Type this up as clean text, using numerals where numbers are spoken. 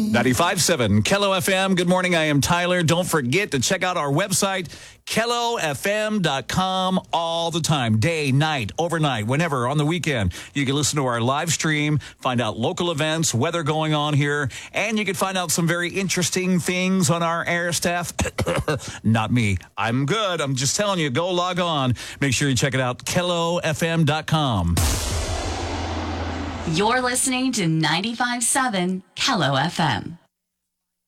95.7 Kello FM. Good morning. I am Tyler. Don't forget to check out our website, kellofm.com, all the time, day, night, overnight, whenever, on the weekend. You can listen to our live stream, find out local events, weather going on here, and you can find out some very interesting things on our air staff. Not me. I'm good. I'm just telling you, go log on. Make sure you check it out, kellofm.com. You're listening to 95.7 Kello FM.